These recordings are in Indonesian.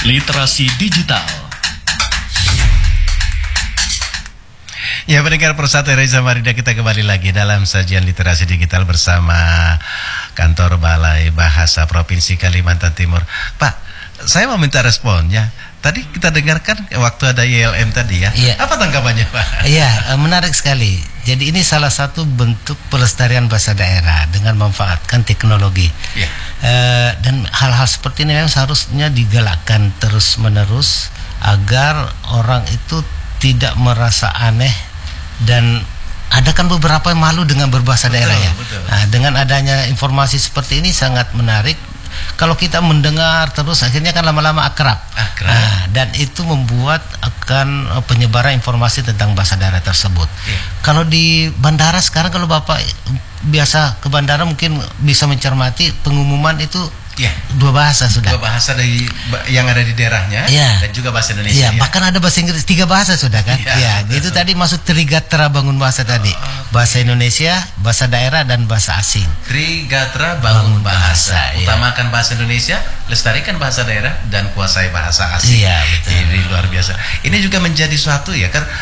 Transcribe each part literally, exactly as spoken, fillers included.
Literasi digital. Ya, pendengar Persatu Reza Marida, kita kembali lagi dalam sajian literasi digital bersama Kantor Balai Bahasa Provinsi Kalimantan Timur. Pak, saya mau minta responnya. Tadi kita dengarkan waktu ada Y L M tadi ya. Iya. Apa tanggapannya, Pak? Iya, menarik sekali. Jadi ini salah satu bentuk pelestarian bahasa daerah dengan memanfaatkan teknologi. Iya. E, dan hal-hal seperti ini memang seharusnya digalakkan terus-menerus agar orang itu tidak merasa aneh, dan ada kan beberapa yang malu dengan berbahasa Betul, daerah ya. betul. Nah, dengan adanya informasi seperti ini sangat menarik. Kalau kita mendengar terus, akhirnya kan lama-lama akrab. Akrab. Nah, dan itu membuat akan uh, penyebaran informasi tentang bahasa daerah tersebut. Iya. Kalau di bandara sekarang, kalau Bapak biasa ke bandara mungkin bisa mencermati pengumuman itu. Ya, Dua bahasa sudah. dua bahasa dari yang ada di daerahnya, ya. dan juga bahasa Indonesia. Ya, Ya, bahkan ada bahasa Inggris, tiga bahasa sudah kan? Ya, Ya, itu tadi masuk Trigatra bangun bahasa tadi. Oh, bahasa Indonesia, bahasa daerah, dan bahasa asing. Trigatra bangun Bangun bahasa. bahasa, ya. Utamakan bahasa Indonesia, lestarikan bahasa daerah, dan kuasai bahasa asing. Iya, betul. Ini luar biasa. Ini juga menjadi suatu ya kan,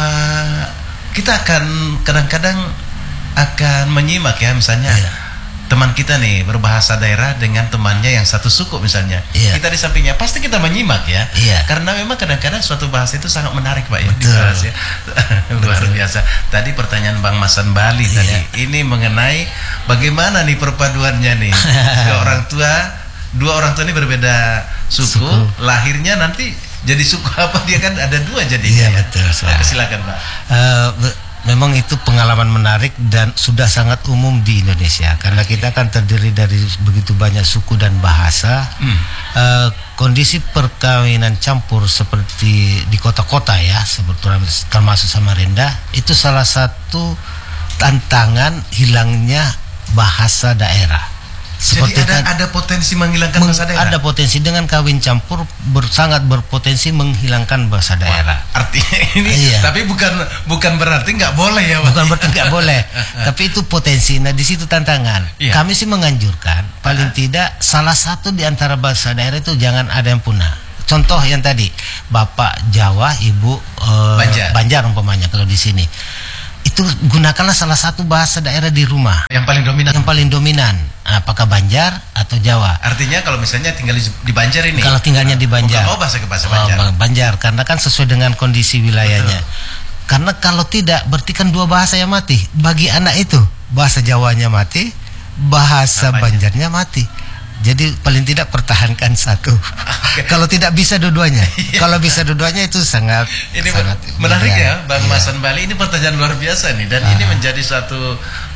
uh, kita akan kadang-kadang akan menyimak ya, misalnya. Iya. Teman kita nih berbahasa daerah dengan temannya yang satu suku misalnya, Iya. kita di sampingnya pasti kita menyimak ya, Iya. karena memang kadang-kadang suatu bahasa itu sangat menarik, Pak ya, Betul. dibahas ya. Luar biasa. Tadi pertanyaan Bang Masan Bali Iya. tadi, ini mengenai bagaimana nih perpaduannya nih, dua orang tua, dua orang tua ini berbeda suku, Suku. lahirnya nanti jadi suku apa, dia kan ada dua jadinya. Iya, ya. betul, Nah, silakan Pak. Uh, be- Memang itu pengalaman menarik dan sudah sangat umum di Indonesia, karena kita kan terdiri dari begitu banyak suku dan bahasa. Hmm. Uh, kondisi perkawinan campur seperti di kota-kota ya, seperti termasuk Samarinda, itu salah satu tantangan hilangnya bahasa daerah. Jadi ada, ada potensi menghilangkan meng- bahasa daerah. Ada potensi dengan kawin campur ber, sangat berpotensi menghilangkan bahasa daerah. Artinya ini, Iya. tapi bukan bukan berarti nggak boleh ya, Pak. Bukan berarti nggak boleh, tapi itu potensi. Nah, di situ tantangan. Iya. Kami sih menganjurkan, paling tidak salah satu di antara bahasa daerah itu jangan ada yang punah. Contoh yang tadi, Bapak Jawa, Ibu eh, Banjar. Banjar umpamanya kalau di sini. Itu gunakanlah salah satu bahasa daerah di rumah. Yang paling dominan. Yang paling dominan, apakah Banjar atau Jawa? Artinya kalau misalnya tinggal di, di Banjar ini. Kalau tinggalnya di Banjar. Oh, bahasa ke bahasa Oh, Banjar. Banjar, karena kan sesuai dengan kondisi wilayahnya. Betul. Karena kalau tidak, berarti kan dua bahasa yang mati. Bagi anak itu, bahasa Jawanya mati, bahasa Apanya? Banjarnya mati. Jadi paling tidak pertahankan satu. Okay. Kalau tidak bisa dua-duanya. Kalau bisa dua-duanya itu sangat Ini sangat menarik beda. ya, Bang Iya. Masan Bali. Ini pertanyaan luar biasa nih, dan Ah. ini menjadi suatu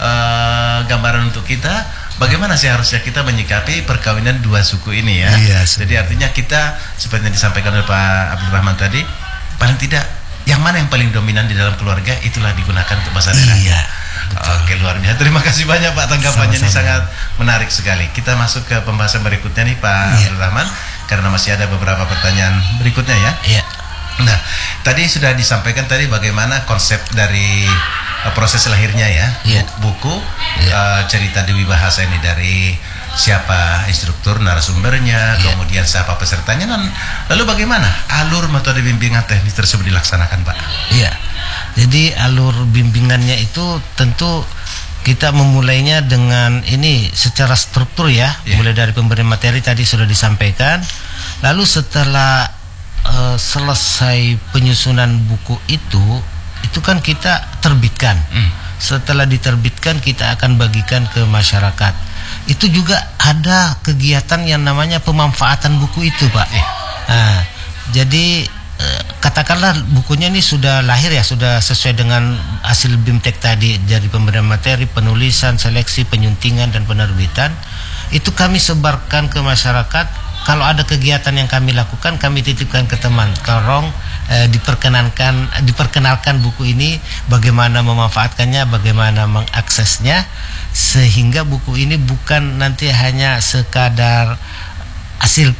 uh, gambaran untuk kita. Bagaimana sih harusnya kita menyikapi perkawinan dua suku ini ya? Iya, Jadi artinya kita seperti yang disampaikan oleh Pak Abdul Rahman tadi, paling tidak yang mana yang paling dominan di dalam keluarga itulah digunakan untuk bahasa daerah. Iya. Betul. Oke, luar biasa. Terima kasih banyak Pak, tanggapannya ini Sama-sama. sangat menarik sekali. Kita masuk ke pembahasan berikutnya nih Pak Iya. Abdul Rahman, karena masih ada beberapa pertanyaan berikutnya ya. Iya. Nah, tadi sudah disampaikan tadi bagaimana konsep dari uh, proses lahirnya ya, Iya. buku Iya. uh, cerita Dewi Bahasa ini, dari siapa instruktur narasumbernya, Iya. kemudian siapa pesertanya, dan lalu bagaimana alur metode bimbingan teknis tersebut dilaksanakan, Pak? Iya. Jadi alur bimbingannya itu tentu kita memulainya dengan ini secara struktur ya, Iya. mulai dari pemberian materi tadi sudah disampaikan. Lalu setelah uh, selesai penyusunan buku itu, itu kan kita terbitkan. Hmm. Setelah diterbitkan kita akan bagikan ke masyarakat. Itu juga ada kegiatan yang namanya pemanfaatan buku itu, Pak. Iya. Nah, jadi eh, katakanlah bukunya ini sudah lahir ya, sudah sesuai dengan hasil BIMTEK tadi, dari pemberian materi, penulisan, seleksi, penyuntingan, dan penerbitan. Itu kami sebarkan ke masyarakat. Kalau ada kegiatan yang kami lakukan, kami titipkan ke teman. Tolong eh, diperkenankan, diperkenalkan buku ini, bagaimana memanfaatkannya, bagaimana mengaksesnya, sehingga buku ini bukan nanti hanya sekadar hasil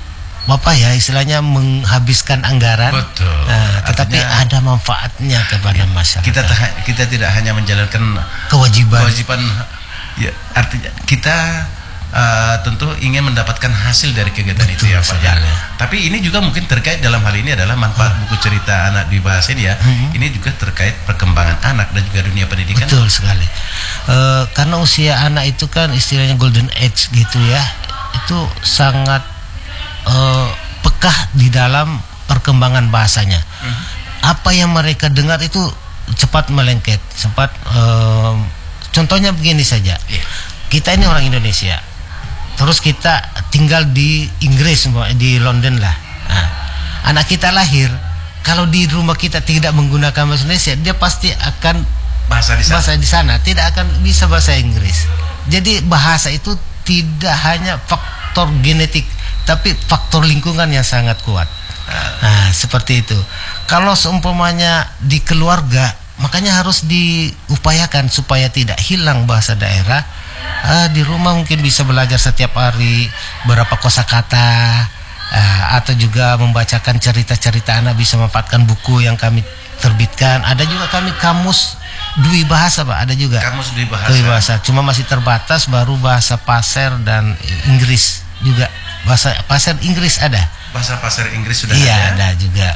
Bapak ya, istilahnya menghabiskan anggaran. Betul. Nah, tetapi Artinya, ada manfaatnya kepada ya, masyarakat. Kita kita tidak hanya menjalankan kewajiban. kewajiban, ya, artinya kita uh, tentu ingin mendapatkan hasil dari kegiatan Betul itu ya Pak ya. sekali. Tapi ini juga mungkin terkait dalam hal ini adalah manfaat Hmm. buku cerita anak dibahas ini ya. Hmm. Ini juga terkait perkembangan anak dan juga dunia pendidikan. Betul sekali. Uh, karena usia anak itu kan istilahnya golden age gitu ya. Itu sangat uh, pekah di dalam perkembangan bahasanya. Hmm. Apa yang mereka dengar itu cepat melengket, cepat. Uh, contohnya begini saja. Yeah. Kita ini orang Indonesia, terus kita tinggal di Inggris, di London lah. Nah, anak kita lahir, kalau di rumah kita tidak menggunakan bahasa Indonesia, dia pasti akan bahasa di sana. bahasa di sana, tidak akan bisa bahasa Inggris. Jadi bahasa itu tidak hanya faktor genetik, tapi faktor lingkungan yang sangat kuat. Nah, seperti itu. Kalau seumpamanya di keluarga, makanya harus diupayakan supaya tidak hilang bahasa daerah. Ah, di rumah mungkin bisa belajar setiap hari berapa kosakata, ah, atau juga membacakan cerita-cerita anak, bisa memanfaatkan buku yang kami terbitkan. Ada juga kami kamus dwi bahasa Pak, ada juga. Kamus dwi bahasa. Dwi bahasa, cuma masih terbatas, baru bahasa Pasir dan Inggris juga. Bahasa Pasir Inggris ada. Bahasa Pasir Inggris sudah iya, ada. ada juga.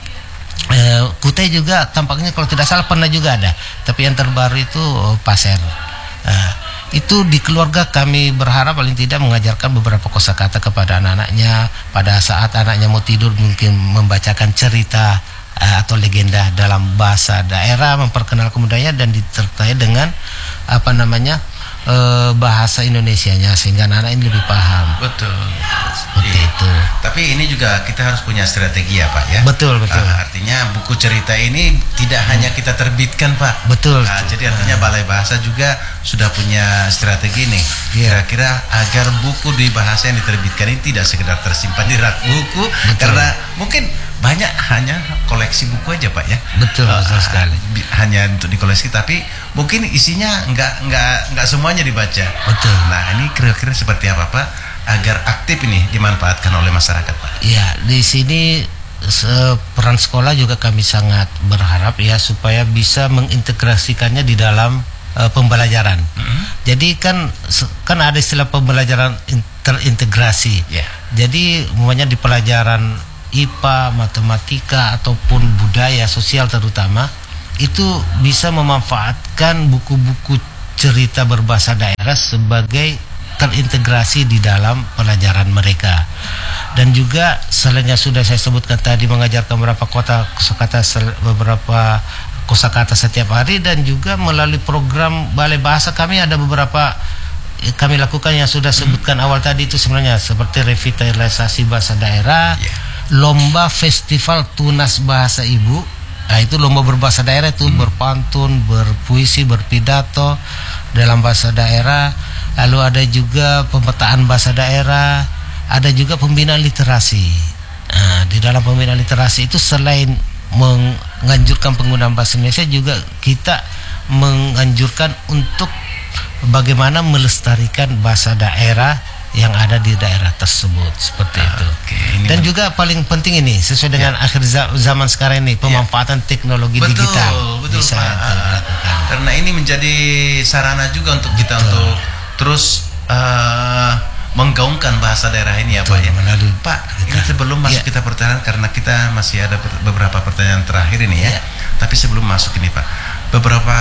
E, Kutai juga tampaknya kalau tidak salah pernah juga ada. Tapi yang terbaru itu oh, Pasir. E, itu di keluarga kami berharap paling tidak mengajarkan beberapa kosakata kepada anak-anaknya. Pada saat anaknya mau tidur mungkin membacakan cerita uh, atau legenda dalam bahasa daerah, memperkenalkan budaya dan disertai dengan apa namanya uh, bahasa Indonesianya sehingga anak-anak ini lebih paham. Betul. Seperti Iya. itu. Tapi ini juga kita harus punya strategi ya Pak ya. Betul, betul. Uh, artinya buku cerita ini tidak hmm. hanya kita terbitkan Pak. Betul. Uh, jadi artinya Balai Bahasa juga sudah punya strategi nih. Yeah. Kira-kira agar buku di bahasa yang diterbitkan ini tidak sekedar tersimpan di rak buku, Betul. karena mungkin banyak hanya koleksi buku aja Pak ya. Betul, Uh, betul sekali. Hanya untuk dikoleksi, tapi mungkin isinya nggak nggak nggak semuanya dibaca. Betul. Nah ini kira-kira seperti apa Pak agar aktif ini dimanfaatkan oleh masyarakat Pak? Ya, di sini se- peran sekolah juga kami sangat berharap ya supaya bisa mengintegrasikannya di dalam uh, pembelajaran. Mm-hmm. Jadi kan kan ada istilah pembelajaran in- terintegrasi. Yeah. Jadi umpamanya di pelajaran I P A, matematika ataupun budaya sosial terutama itu bisa memanfaatkan buku-buku cerita berbahasa daerah sebagai terintegrasi di dalam pelajaran mereka. Dan juga selain yang sudah saya sebutkan tadi, mengajarkan beberapa kota kosakata beberapa kosakata setiap hari, dan juga melalui program Balai Bahasa kami ada beberapa kami lakukan yang sudah sebutkan hmm. awal tadi itu sebenarnya seperti revitalisasi bahasa daerah, yeah. lomba festival tunas bahasa ibu. Nah, itu lomba berbahasa daerah itu hmm. berpantun, berpuisi, berpidato dalam bahasa daerah. Lalu ada juga pemetaan bahasa daerah, ada juga pembinaan literasi. Nah, di dalam pembinaan literasi itu selain menganjurkan penggunaan bahasa Indonesia, juga kita menganjurkan untuk bagaimana melestarikan bahasa daerah yang ada di daerah tersebut, seperti ah, itu. Okay. Dan juga paling penting ini sesuai dengan ya. akhir zaman sekarang ini, pemanfaatan ya. teknologi betul, digital. Betul, bisa Pak. Karena ini menjadi sarana juga untuk betul. kita untuk terus uh, menggaungkan bahasa daerah ini ya betul, Pak ya. Melalui Pak, kita. ini sebelum masuk ya. kita pertanyaan, karena kita masih ada beberapa pertanyaan terakhir ini ya. ya. Tapi sebelum masuk ini Pak, beberapa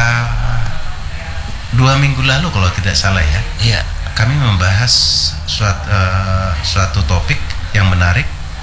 dua minggu lalu kalau tidak salah ya. Iya. Kami membahas suatu, uh, suatu topik yang menarik,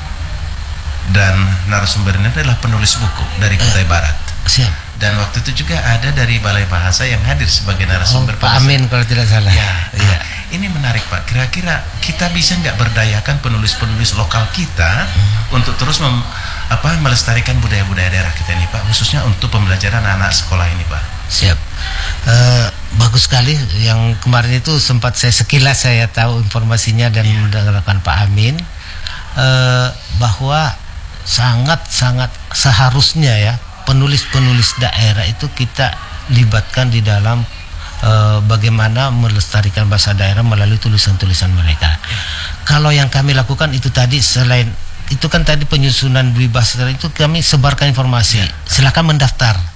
dan narasumbernya adalah penulis buku dari Kutai uh, Barat. Siap. Dan waktu itu juga ada dari Balai Bahasa yang hadir sebagai narasumber. Oh, Pak Amin kalau tidak salah. Ya, ya. Ini menarik Pak. Kira-kira kita bisa nggak berdayakan penulis-penulis lokal kita hmm. untuk terus mem, apa, melestarikan budaya-budaya daerah kita ini Pak, khususnya untuk pembelajaran anak sekolah ini Pak. Siap. Uh, bagus sekali. Yang kemarin itu sempat saya sekilas saya tahu informasinya dan yeah. mendengarkan Pak Amin uh, bahwa sangat-sangat seharusnya ya penulis-penulis daerah itu kita libatkan di dalam uh, bagaimana melestarikan bahasa daerah melalui tulisan-tulisan mereka. Yeah. Kalau yang kami lakukan itu tadi, selain itu kan tadi penyusunan dwi bahasa daerah itu kami sebarkan informasi. Yeah. Silakan mendaftar.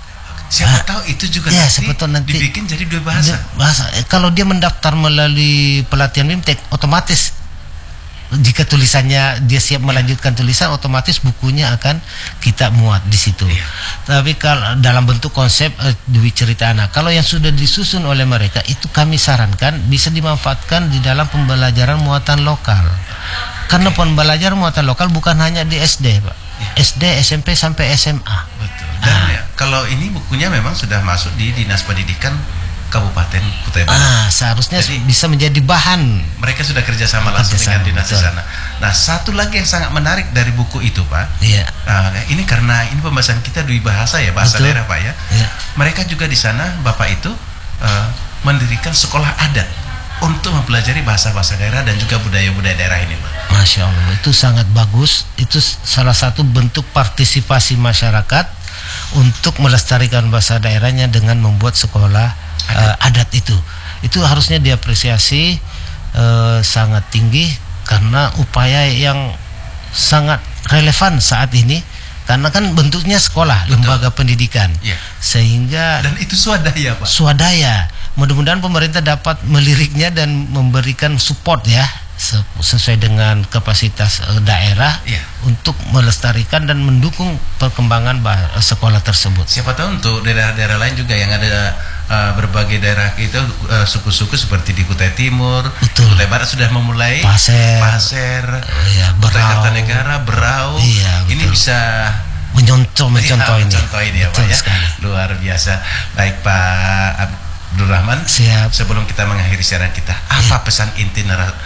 Siapa ah, tahu itu juga ya, nanti, nanti dibikin jadi dua bahasa. bahasa. Kalau dia mendaftar melalui pelatihan BIMTEK, otomatis jika tulisannya dia siap melanjutkan tulisan, otomatis bukunya akan kita muat di situ. Yeah. Tapi kalau dalam bentuk konsep uh, Dwi Cerita Anak, kalau yang sudah disusun oleh mereka itu kami sarankan bisa dimanfaatkan di dalam pembelajaran muatan lokal. Karena okay. pembelajaran muatan lokal bukan hanya di S D, Pak. Yeah. S D, S M P sampai S M A. Betul. Dan ah. ya, kalau ini bukunya memang sudah masuk di Dinas Pendidikan Kabupaten Kutai Barat. Ah, seharusnya jadi, bisa menjadi bahan. Mereka sudah kerjasama langsung dengan dinas di sana. Nah, satu lagi yang sangat menarik dari buku itu, Pak. Iya. Uh, ini karena ini pembahasan kita dui bahasa ya, bahasa betul. Daerah, Pak ya. Iya. Mereka juga di sana, Bapak itu uh, mendirikan sekolah adat untuk mempelajari bahasa-bahasa daerah dan juga budaya-budaya daerah ini, Pak. Masya Allah, itu sangat bagus. Itu salah satu bentuk partisipasi masyarakat untuk melestarikan bahasa daerahnya dengan membuat sekolah adat. Uh, adat itu itu harusnya diapresiasi uh, sangat tinggi karena upaya yang sangat relevan saat ini karena kan bentuknya sekolah. Betul. Lembaga pendidikan yeah. Sehingga dan itu swadaya, Pak. Swadaya, mudah-mudahan pemerintah dapat meliriknya dan memberikan support ya sesuai dengan kapasitas uh, daerah yeah. untuk melestarikan dan mendukung perkembangan bah- sekolah tersebut. Siapa tahu untuk daerah-daerah lain juga yang ada uh, berbagai daerah kita uh, suku-suku seperti di Kutai Timur, betul. Kutai Barat sudah memulai Pasir, Pasir, uh, ya, Kutai Kartanegara, Berau. Iya, ini bisa menyontoh mencontoh ya, ini. Mencontoh ini ya, Pak ya. Luar biasa. Baik Pak Abdul Rahman. Siap. Sebelum kita mengakhiri siaran kita, apa pesan inti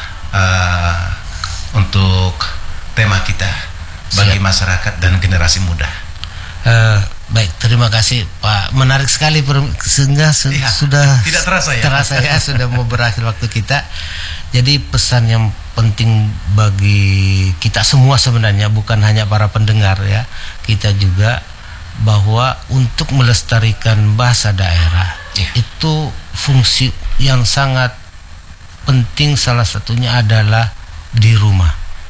Uh, untuk tema kita bagi Siap. masyarakat dan generasi muda? Uh, baik, terima kasih Pak. Menarik sekali sehingga su ya, sudah tidak terasa ya. Terasa ya sudah mau berakhir waktu kita. Jadi pesan yang penting bagi kita semua sebenarnya bukan hanya para pendengar ya, kita juga bahwa untuk melestarikan bahasa daerah ya. Itu fungsi yang sangat penting, salah satunya adalah di rumah.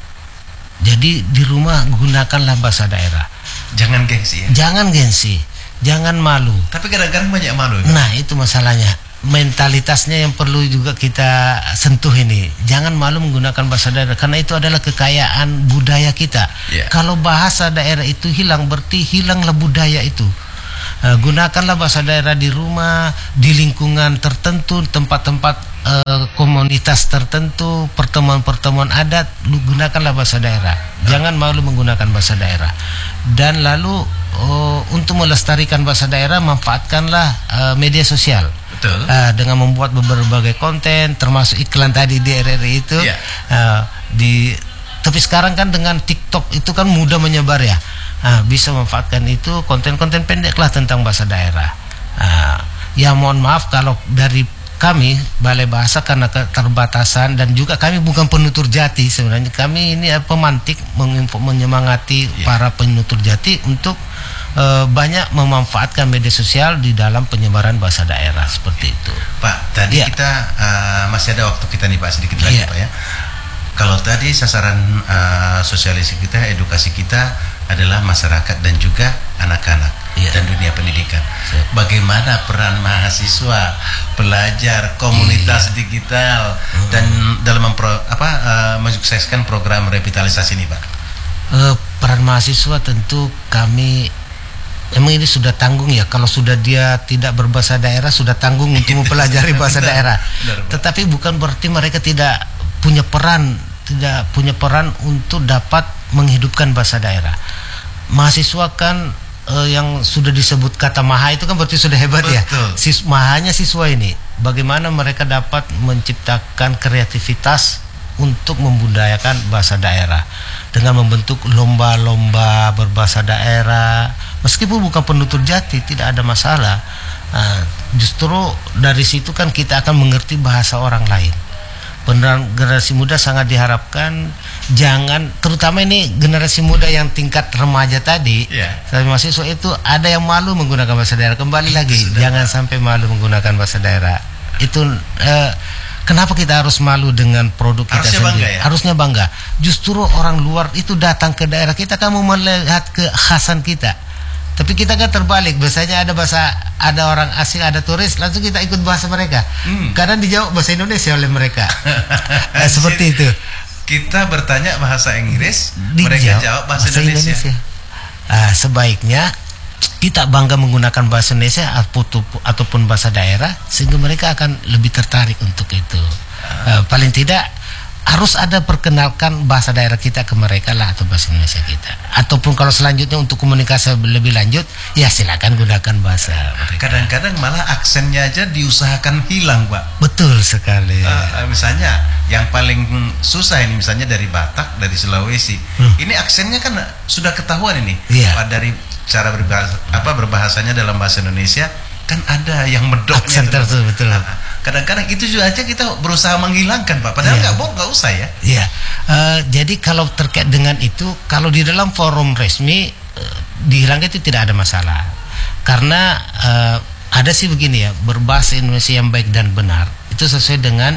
Jadi di rumah gunakanlah bahasa daerah. Jangan gengsi ya. Jangan gengsi, jangan malu. Tapi kadang-kadang banyak malu. Ya? Nah itu masalahnya. Mentalitasnya yang perlu juga kita sentuh ini. Jangan malu menggunakan bahasa daerah karena itu adalah kekayaan budaya kita. Yeah. Kalau bahasa daerah itu hilang, berarti hilanglah budaya itu. Uh, gunakanlah bahasa daerah di rumah, di lingkungan tertentu, tempat-tempat uh, komunitas tertentu, pertemuan-pertemuan adat, lu gunakanlah bahasa daerah. Jangan malu menggunakan bahasa daerah. Dan lalu uh, untuk melestarikan bahasa daerah, manfaatkanlah uh, media sosial. Betul. Uh, dengan membuat berbagai konten, termasuk iklan tadi di R R I itu. Yeah. Uh, di tapi sekarang kan dengan TikTok itu kan mudah menyebar ya. Nah, bisa memanfaatkan itu konten-konten pendek lah tentang bahasa daerah. Nah, ya mohon maaf kalau dari kami Balai Bahasa karena keterbatasan dan juga kami bukan penutur jati sebenarnya, kami ini pemantik menyemangati yeah. para penutur jati untuk uh, banyak memanfaatkan media sosial di dalam penyebaran bahasa daerah seperti itu. Pak, tadi yeah. kita uh, masih ada waktu kita nih Pak sedikit lagi yeah. Pak ya. Kalau tadi sasaran uh, sosialisasi kita, edukasi kita adalah masyarakat dan juga anak-anak yeah. dan dunia pendidikan. Siap. Bagaimana peran mahasiswa, pelajar, komunitas yeah. digital uh. dan dalam mempro, apa, uh, mensukseskan program revitalisasi ini, Pak? Uh, peran mahasiswa tentu kami emang ini sudah tanggung ya. Kalau sudah dia tidak berbahasa daerah sudah tanggung untuk mempelajari bahasa benar, daerah. Benar, Tetapi bukan berarti mereka tidak punya peran, tidak punya peran untuk dapat menghidupkan bahasa daerah. Mahasiswa kan eh, yang sudah disebut kata maha itu kan berarti sudah hebat. Betul. Ya. Sis, mahanya siswa ini, bagaimana mereka dapat menciptakan kreativitas untuk membudayakan bahasa daerah dengan membentuk lomba-lomba berbahasa daerah. Meskipun bukan penutur jati tidak ada masalah. Nah, justru dari situ kan kita akan mengerti bahasa orang lain. Beneran generasi muda sangat diharapkan jangan, terutama ini generasi muda yang tingkat remaja tadi, yeah. mahasiswa itu ada yang malu menggunakan bahasa daerah. Kembali lagi, Sudah. jangan sampai malu menggunakan bahasa daerah. Itu eh, kenapa kita harus malu dengan produk kita Harusnya sendiri? Bangga, ya? Harusnya bangga. Justru orang luar itu datang ke daerah kita, kamu melihat kekhasan kita. Tapi kita kan terbalik, biasanya ada bahasa, ada orang asing, ada turis, langsung kita ikut bahasa mereka. Hmm. Karena dijawab bahasa Indonesia oleh mereka. Nah, seperti itu. Kita bertanya bahasa Inggris, dijawab mereka jawab bahasa, bahasa Indonesia. Indonesia. Uh, sebaiknya kita bangga menggunakan bahasa Indonesia ataupun bahasa daerah, sehingga mereka akan lebih tertarik untuk itu. Uh, paling tidak harus ada perkenalkan bahasa daerah kita ke mereka lah, atau bahasa Indonesia kita. Ataupun kalau selanjutnya untuk komunikasi lebih lanjut, ya silakan gunakan bahasa mereka. Kadang-kadang malah aksennya aja diusahakan hilang, Pak. Betul sekali. Uh, misalnya yang paling susah ini, misalnya dari Batak, dari Sulawesi, hmm. ini aksennya kan sudah ketahuan ini. Yeah. Pak, dari cara berbahasa, apa berbahasanya dalam bahasa Indonesia kan ada yang medoknya. Aksen tertentu, betul. Kadang-kadang itu juga aja kita berusaha menghilangkan, Pak. Padahal nggak yeah. nggak usah ya. Iya. Uh, jadi kalau terkait dengan itu, kalau di dalam forum resmi uh, dihilangkan itu tidak ada masalah. Karena uh, ada sih begini ya, berbahasa Indonesia yang baik dan benar itu sesuai dengan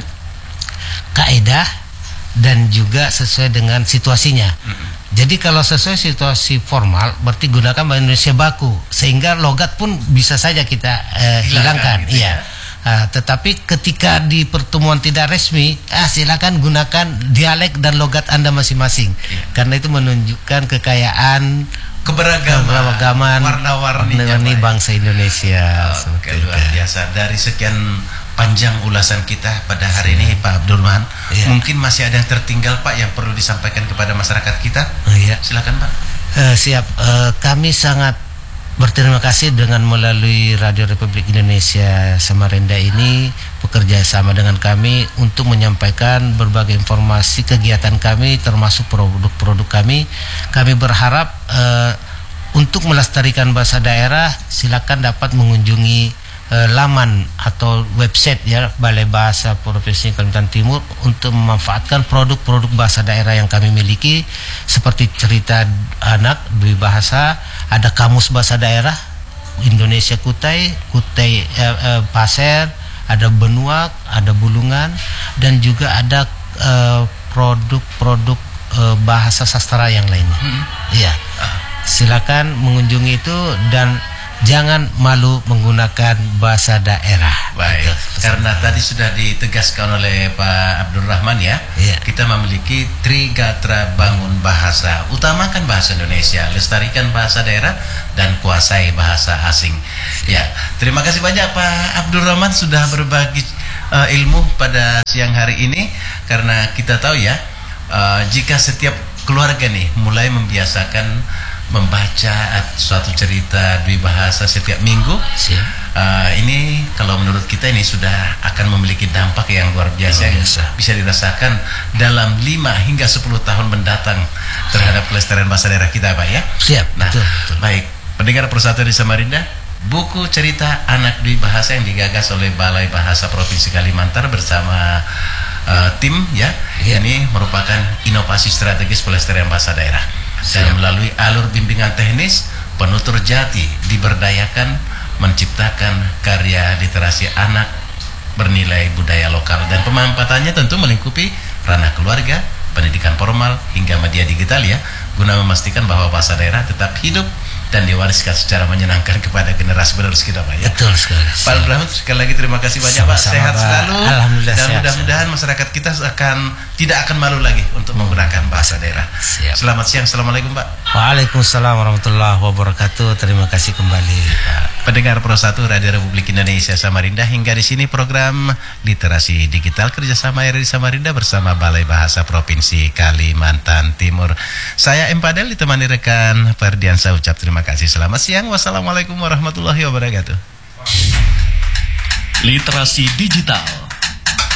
kaedah dan juga sesuai dengan situasinya. Mm-hmm. Jadi kalau sesuai situasi formal, berarti gunakan bahasa Indonesia baku, sehingga logat pun bisa saja kita uh, hilangkan. Gitu, iya. Ya. Uh, tetapi ketika di pertemuan tidak resmi, ah silakan gunakan dialek dan logat Anda masing-masing. Ya. Karena itu menunjukkan kekayaan, keberagaman, keberagaman warna-warni bangsa Indonesia. Oh, okay, luar biasa. Dari sekian panjang ulasan kita pada hari ya. ini, Pak Abdul Rahman, ya. mungkin masih ada yang tertinggal, Pak, yang perlu disampaikan kepada masyarakat kita. Oh, ya. Silakan, Pak. Uh, siap. Uh, kami sangat berterima kasih dengan melalui Radio Republik Indonesia Samarinda ini bekerja sama dengan kami untuk menyampaikan berbagai informasi kegiatan kami, termasuk produk-produk kami. Kami berharap uh, untuk melestarikan bahasa daerah, silakan dapat mengunjungi uh, laman atau website ya Balai Bahasa Provinsi Kalimantan Timur untuk memanfaatkan produk-produk bahasa daerah yang kami miliki, seperti cerita anak dwi bahasa, ada kamus bahasa daerah Indonesia Kutai, Kutai eh, eh, Pasir, ada Benuak, ada Bulungan, dan juga ada produk-produk eh, eh, bahasa sastra yang lainnya. Iya, hmm. silakan mengunjungi itu dan jangan malu menggunakan bahasa daerah. Baik, gitu. Karena tadi sudah ditegaskan oleh Pak Abdul Rahman ya, yeah. kita memiliki Trigatra Bangun Bahasa, utamakan bahasa Indonesia, lestarikan bahasa daerah, dan kuasai bahasa asing. Ya, terima kasih banyak Pak Abdul Rahman sudah berbagi uh, ilmu pada siang hari ini, karena kita tahu ya, uh, jika setiap keluarga nih mulai membiasakan membaca suatu cerita dwi bahasa setiap minggu, uh, ini kalau menurut kita ini sudah akan memiliki dampak yang luar biasa, yang bisa dirasakan dalam lima hingga sepuluh tahun mendatang terhadap pelestarian bahasa daerah kita, Pak ya. Siap. Nah, betul, betul. Baik, pendengar Persatuan di Samarinda, buku cerita anak dwi bahasa yang digagas oleh Balai Bahasa Provinsi Kalimantan bersama uh, tim ya, ya, ini merupakan inovasi strategis pelestarian bahasa daerah. Dan melalui alur bimbingan teknis, penutur jati diberdayakan menciptakan karya literasi anak bernilai budaya lokal, dan pemanfaatannya tentu melingkupi ranah keluarga, pendidikan formal hingga media digital ya, guna memastikan bahwa bahasa daerah tetap hidup dan diwariskan secara menyenangkan kepada generasi penerus kita, Pak ya. Betul sekali. Pak Abdul, sekali lagi terima kasih banyak, Pak. Sehat selalu. Alhamdulillah. Dan mudah-mudahan masyarakat kita akan tidak akan malu lagi untuk menggunakan bahasa daerah. Siap. Selamat siang. Assalamualaikum, Pak. Waalaikumsalam warahmatullahi wabarakatuh. Terima kasih kembali, Pak. Pendengar Pro satu Radio Republik Indonesia Samarinda, hingga di sini program Literasi Digital kerjasama R R I Samarinda bersama Balai Bahasa Provinsi Kalimantan Timur. Saya M Padel ditemani rekan Ferdiansa, ucap terima kasih. Selamat siang. Wassalamualaikum warahmatullahi wabarakatuh. Literasi Digital